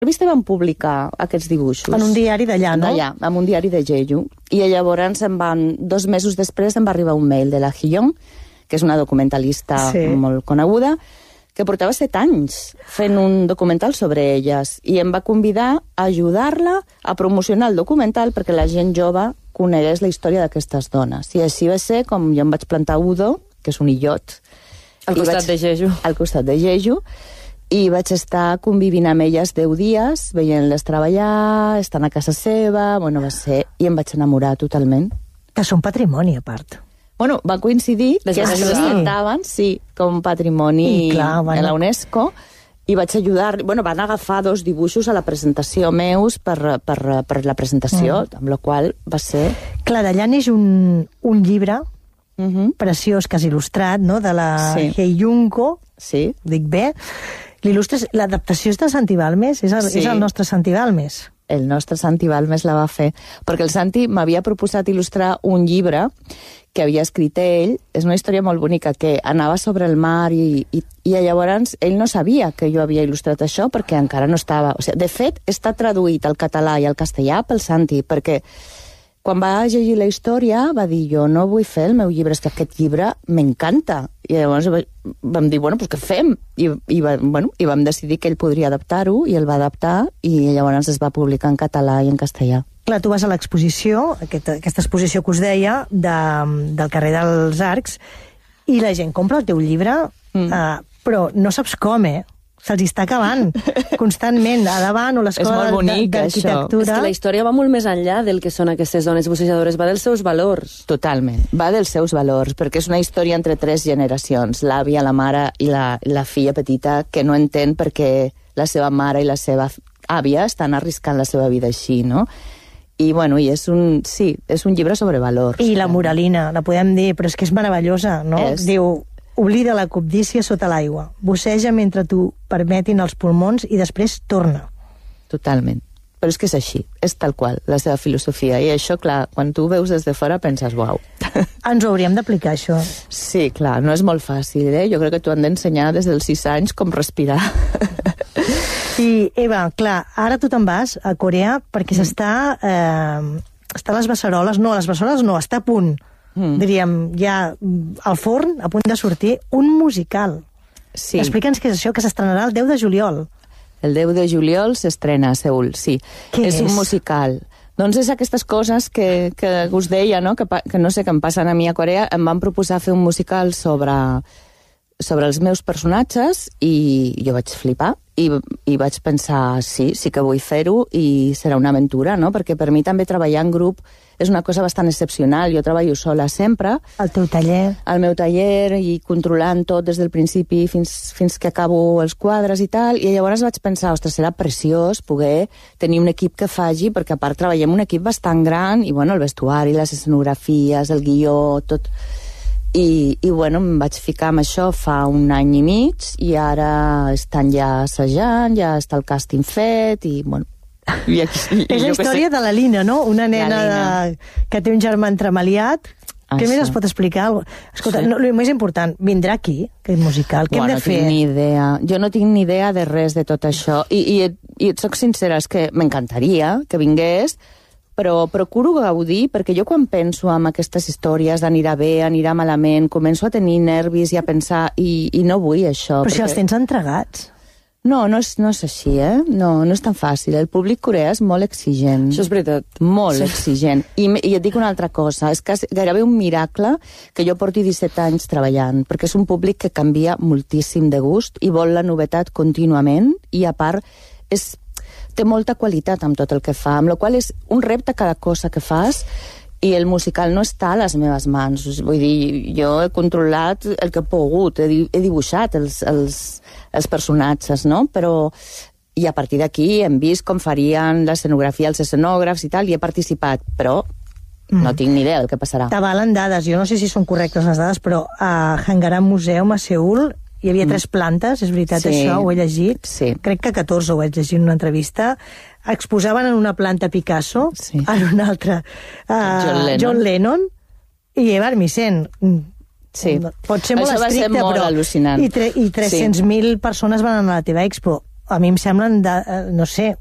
revista van publicar aquests dibuixos. En un diari d'allà, no? D'allà, en un diari de Jeju. I llavors 2 mesos després em va arribar un mail de la Hyun, que és una documentalista molt coneguda, que portava 7 anys fent un documental sobre elles, i em va convidar a ajudar-la a promocionar el documental perquè la gent jove conegués la història d'aquestes dones. I així va ser com jo em vaig plantar a Udo, que és un illot. Al costat de Jeju. Al costat de Jeju. I vaig estar convivint amb elles 10 dies, veient-les treballar, estant a casa seva, va ser... I em vaig enamorar totalment. Que són patrimoni, a part. Va coincidir que es presentaven, com patrimoni en la UNESCO, i vaig ajudar... Van agafar 2 dibuixos a la presentació meus per la presentació, amb la qual va ser... Clar, d'allà neix un llibre preciós, que has il·lustrat, no?, de la Hyun-ko, dic bé. L'adaptació és de Santi Balmes? És el nostre Santi Balmes? El nostre Santi Balmes la va fer, perquè el Santi m'havia proposat il·lustrar un llibre que havia escrit ell. És una història molt bonica, que anava sobre el mar i llavors ell no sabia que jo havia il·lustrat això perquè encara no estava... De fet, està traduït al català i al castellà pel Santi, perquè quan va llegir la història va dir, jo no vull fer el meu llibre, és que aquest llibre m'encanta. I llavors vam dir, què fem? I vam decidir que ell podria adaptar-ho, i el va adaptar, i llavors es va publicar en català i en castellà. Clar, tu vas a l'exposició, aquesta exposició que us deia, del carrer dels Arcs, i la gent compra el teu llibre, però no saps com, se'ls està acabant constantment a davant, o l'escola d'arquitectura. És que la història va molt més enllà del que són aquestes dones bussejadores, va dels seus valors. Totalment, va dels seus valors, perquè és una història entre 3 generacions, l'àvia, la mare i la filla petita, que no entén perquè la seva mare i la seva àvia estan arriscant la seva vida així, no? I és un llibre sobre valors. I la moralina, la podem dir, però és que és meravellosa, no? Diu, oblida la cobdícia sota l'aigua, busseja mentre t'ho permetin els pulmons i després torna. Totalment. Però és que és així, és tal qual, la seva filosofia. I això, clar, quan tu ho veus des de fora penses, uau. Ens ho hauríem d'aplicar, això. Sí, clar, no és molt fàcil, Jo crec que t'ho han d'ensenyar des dels 6 anys com respirar. I, Eva, clar, ara tu te'n vas a Corea perquè està a les Beceroles, està a punt, diríem, ja al forn, a punt de sortir, un musical. Sí. Explica'ns què és això, que s'estrenarà el 10 de juliol. El 10 de juliol s'estrena a Seül, sí. Què és? És un musical. Doncs és aquestes coses que us deia, no? Que no sé, que em passen a mi a Corea. Em van proposar fer un musical sobre els meus personatges i jo vaig flipar i vaig pensar, sí que vull fer-ho i serà una aventura, no? Perquè per mi també treballar en grup és una cosa bastant excepcional. Jo treballo sola sempre. El teu taller. El meu taller, i controlant tot des del principi fins que acabo els quadres i tal. I llavors vaig pensar, ostres, serà preciós poder tenir un equip que faci, perquè a part treballem un equip bastant gran, i el vestuari, les escenografies, el guió, tot... I em vaig ficar amb això fa 1 any i mig, i ara estan ja assajant, ja està el càsting fet, i és la història de la Lina, no? Una nena que té un germà entremaliat. Què més es pot explicar? Escolta, el més important, vindrà aquí, aquest musical? Què hem de fer? No tinc ni idea. Jo no tinc ni idea de res de tot això. I et soc sincera, és que m'encantaria que vingués, però procuro gaudir, perquè jo quan penso en aquestes històries d'anirà bé, anirà malament, començo a tenir nervis i a pensar, i no vull això. Però si els tens entregats. No és així, No és tan fàcil. El públic coreà és molt exigent. Això és veritat. Molt exigent. I et dic una altra cosa, és que és gairebé un miracle que jo porti 17 anys treballant, perquè és un públic que canvia moltíssim de gust i vol la novetat contínuament, i a part té molta qualitat amb tot el que fa, amb la qual és un repte cada cosa que fas, i el musical no està a les meves mans. Vull dir, jo he controlat el que he pogut, he dibuixat els personatges, no? Però... I a partir d'aquí hem vist com farien l'escenografia els escenògrafs i tal, i he participat, però no tinc ni idea del que passarà. T'avalen dades, jo no sé si són correctes les dades, però a Hangaram Museum, a Seül, hi havia 3 plantes, és veritat això, ho he llegit. Sí. Crec que 14 ho vaig llegir en una entrevista. Exposaven en una planta Picasso, en una altra John Lennon i Eva Armisen. Sí. Pot ser molt estricte, molt però... al·lucinant. I 300.000 persones van anar a la teva expo. a mi em semblen, no sé,